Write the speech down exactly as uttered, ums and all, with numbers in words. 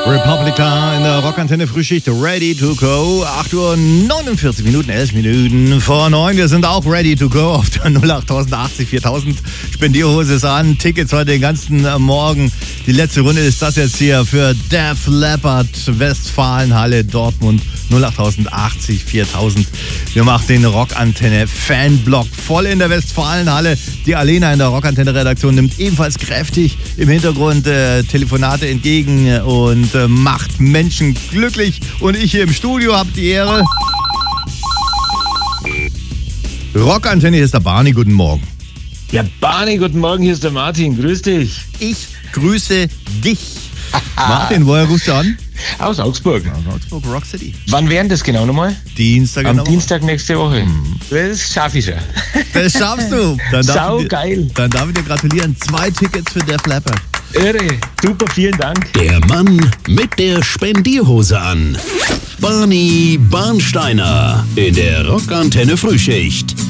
Republica in der Rockantenne Frühschicht, ready to go. acht Uhr neunundvierzig Minuten, elf Minuten vor neun. Wir sind auch ready to go auf der null acht achtzig viertausend. Spendierhose ist an, Tickets heute den ganzen Morgen. Die letzte Runde ist das jetzt hier für Def Leppard, Westfalenhalle, Dortmund, null acht achtzig viertausend. Wir machen den Rockantenne Fanblock voll in der Westfalenhalle. Die Alena in der Rockantenne Redaktion nimmt ebenfalls kräftig im Hintergrund äh, Telefonate entgegen und äh, macht Menschen glücklich. Und ich hier im Studio habe die Ehre. Rockantenne, hier ist der Barney, guten Morgen. Ja, Barney, guten Morgen, hier ist der Martin, grüß dich. Ich grüße dich. Martin, woher rufst du an? Aus Augsburg. Aus Augsburg, Rock City. Wann wären das genau nochmal? Dienstag. Am Dienstag nächste Woche. Hm. Das schaffe ich schon. Das schaffst du. Dann Sau dir, geil. Dann darf ich dir gratulieren. Zwei Tickets für Def Leppard. Irre. Super, vielen Dank. Der Mann mit der Spendierhose an. Barney Barnsteiner in der Rockantenne Frühschicht.